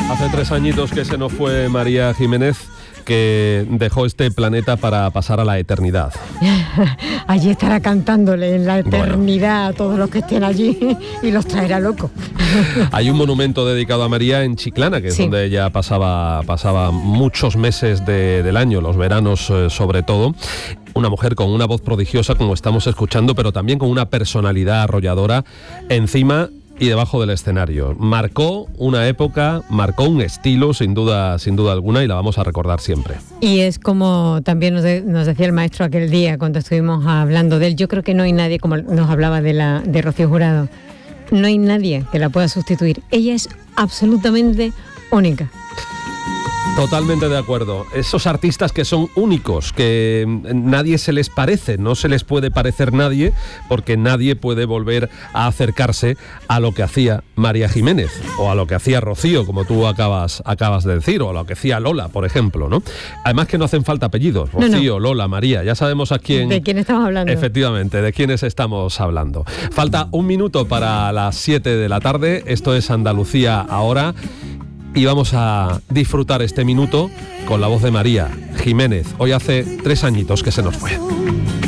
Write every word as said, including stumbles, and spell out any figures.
Hace tres añitos que se nos fue María Jiménez, que dejó este planeta para pasar a la eternidad. Allí estará cantándole en la eternidad bueno. a todos los que estén allí y los traerá locos. Hay un monumento dedicado a María en Chiclana, que es sí. donde ella pasaba, pasaba muchos meses de, del año, los veranos eh, sobre todo. Una mujer con una voz prodigiosa, como estamos escuchando, pero también con una personalidad arrolladora encima y debajo del escenario. Marcó una época, marcó un estilo, sin duda, sin duda alguna, y la vamos a recordar siempre. Y es como también nos, de, nos decía el maestro aquel día cuando estuvimos hablando de él. Yo creo que no hay nadie, como nos hablaba de la de Rocío Jurado, no hay nadie que la pueda sustituir. Ella es absolutamente única. Totalmente de acuerdo. Esos artistas que son únicos, que nadie se les parece, no se les puede parecer nadie, porque nadie puede volver a acercarse a lo que hacía María Jiménez, o a lo que hacía Rocío, como tú acabas, acabas de decir, o a lo que hacía Lola, por ejemplo, ¿no? Además que no hacen falta apellidos, Rocío, no, no. Lola, María, ya sabemos a quién... ¿De quién estamos hablando? Efectivamente, de quiénes estamos hablando. Falta un minuto para las siete de la tarde, esto es Andalucía Ahora. Y vamos a disfrutar este minuto con la voz de María Jiménez. Hoy hace tres añitos que se nos fue.